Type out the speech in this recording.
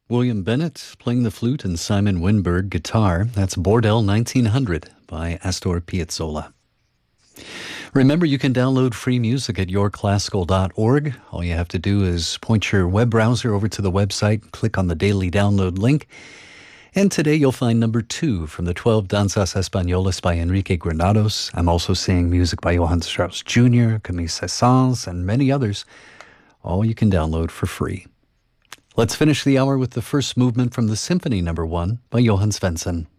William Bennett playing the flute and Simon Winberg guitar. That's Bordel 1900 by Astor Piazzolla. Remember, you can download free music at yourclassical.org. All you have to do is point your web browser over to the website, click on the daily download link. And today you'll find number 2 from the 12 Danzas Españolas by Enrique Granados. I'm also seeing music by Johann Strauss Jr., Camille Saint-Saëns, and many others. All you can download for free. Let's finish the hour with the first movement from the Symphony No. 1 by Johann Svensson.